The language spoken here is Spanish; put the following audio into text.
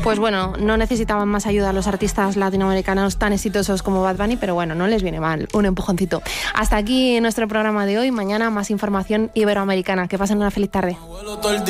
Pues bueno, no necesitaban más ayuda los artistas latinoamericanos tan exitosos como Bad Bunny, pero bueno, no les viene mal un empujoncito. Hasta aquí nuestro programa de hoy. Mañana más información iberoamericana. Que pasen una feliz tarde.